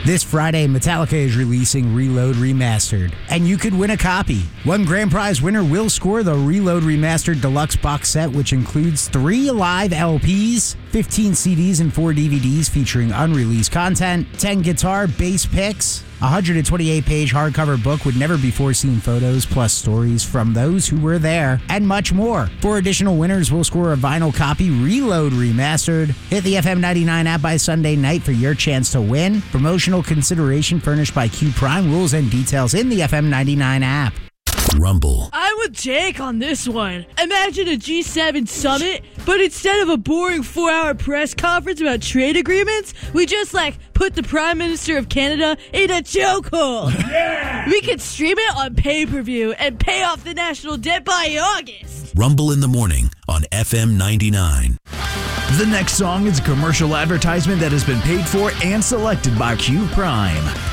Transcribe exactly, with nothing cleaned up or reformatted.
This Friday, Metallica is releasing Reload Remastered, and you could win a copy. One grand prize winner will score the Reload Remastered Deluxe Box Set, which includes three live L Ps, fifteen C Ds, and four D V Ds featuring unreleased content, ten guitar, bass picks, a one hundred twenty-eight page hardcover book with never-before-seen photos, plus stories from those who were there, and much more. Four additional winners will score a vinyl copy, Reload Remastered. Hit the F M ninety-nine app by Sunday night for your chance to win. Promotional consideration furnished by Q Prime. Rules and details in the F M ninety-nine app. Rumble. I'm with Jake on this one. Imagine a G seven summit, but instead of a boring four-hour press conference about trade agreements, we just, like, put the Prime Minister of Canada in a chokehold. Yeah! We could stream it on pay-per-view and pay off the national debt by August. Rumble in the morning on F M ninety-nine. The next song is a commercial advertisement that has been paid for and selected by Q Prime.